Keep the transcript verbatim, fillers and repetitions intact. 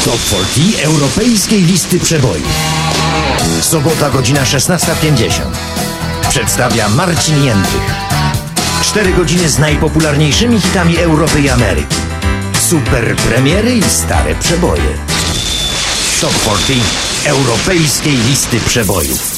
Top czterdzieści europejskiej listy przebojów. Sobota, godzina szesnasta pięćdziesiąt. Przedstawia Marcin Jędrych. Cztery godziny z najpopularniejszymi hitami Europy i Ameryki. Super premiery i stare przeboje. Top czterdzieści europejskiej listy przebojów.